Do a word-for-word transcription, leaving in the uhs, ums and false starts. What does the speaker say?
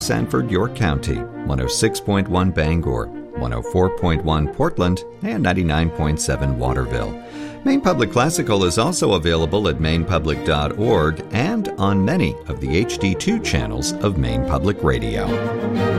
Sanford, York County, one oh six point one Bangor, one oh four point one Portland, and ninety-nine point seven Waterville. Maine Public Classical is also available at maine public dot org and on many of the H D two channels of Maine Public Radio.